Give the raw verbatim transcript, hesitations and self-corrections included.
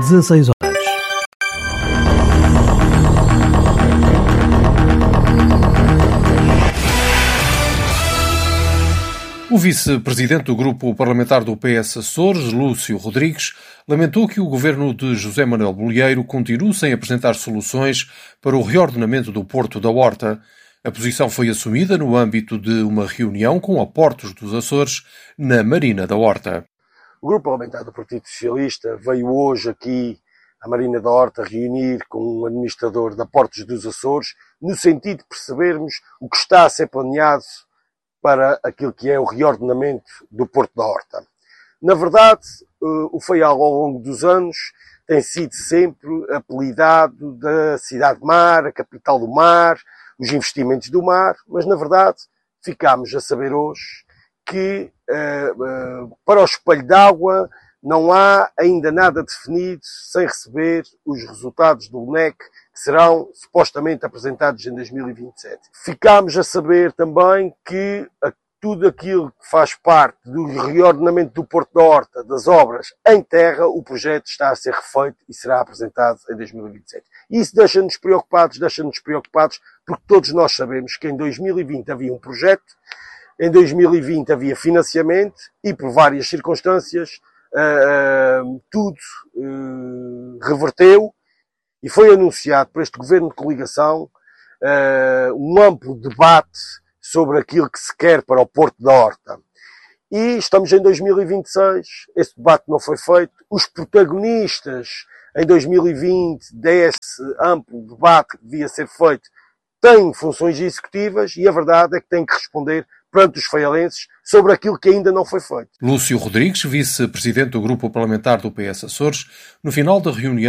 dezasseis horas. O vice-presidente do grupo parlamentar do P S Açores, Lúcio Rodrigues, lamentou que o governo de José Manuel Bolieiro continue sem apresentar soluções para o reordenamento do Porto da Horta. A posição foi assumida no âmbito de uma reunião com a Portos dos Açores, na Marina da Horta. O grupo parlamentar do Partido Socialista veio hoje aqui à Marina da Horta reunir com o administrador da Portos dos Açores, no sentido de percebermos o que está a ser planeado para aquilo que é o reordenamento do Porto da Horta. Na verdade, o Faial, ao longo dos anos, tem sido sempre apelidado da cidade-mar, a capital do mar, os investimentos do mar, mas, na verdade, ficámos a saber hoje que, para o espelho d'água, não há ainda nada definido sem receber os resultados do L N E C, que serão supostamente apresentados em dois mil e vinte e sete. Ficámos a saber também que tudo aquilo que faz parte do reordenamento do Porto da Horta, das obras em terra, o projeto está a ser refeito e será apresentado em dois mil e vinte e sete. Isso deixa-nos preocupados, deixa-nos preocupados, porque todos nós sabemos que em dois mil e vinte havia um projeto, em dois mil e vinte havia financiamento e, por várias circunstâncias, Uh, uh, tudo uh, reverteu e foi anunciado por este governo de coligação uh, um amplo debate sobre aquilo que se quer para o Porto da Horta. E estamos em dois mil e vinte e seis, esse debate não foi feito, os protagonistas em dois mil e vinte desse amplo debate que devia ser feito têm funções executivas e a verdade é que têm que responder perante os faialenses sobre aquilo que ainda não foi feito. Lúcio Rodrigues, vice-presidente do grupo parlamentar do P S Açores, no final da reunião